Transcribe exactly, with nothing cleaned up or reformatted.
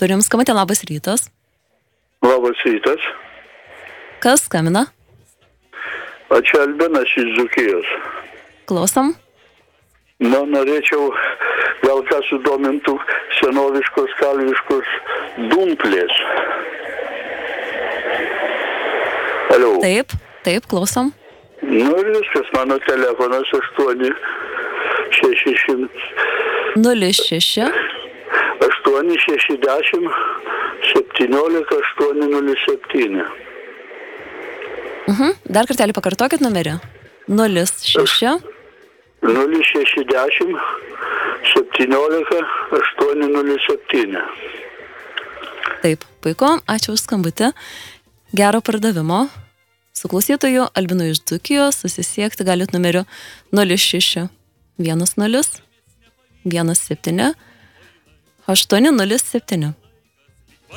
Turim skambutį, labas rytas. Labas rytas. Kas skambina? Ačiū Albinas iš Dzūkijos. Klausom. Na, norėčiau, gal kas sudomintų senoviškos, kalviškos dumplės. Alio. Taip, taip, klausom. Nu ir viskas, mano telefonas aštuoni šeši šimtai. nulis šeši. aštuoni šeši dešimt septyniolika aštuoni nulis septyni. Mhm. Dar kartelį pakartokit numerį. nulis šeši. nulis šeši dešimt septyniolika aštuoni nulis septyni. Taip, puiku, ačiū už skambutį. Gero pardavimo. Su klausytoju Albinu iš Dzūkijos susisiekti galit numeriu nulis šeši vienas nulis vienas septyni aštuoni nulis septyni.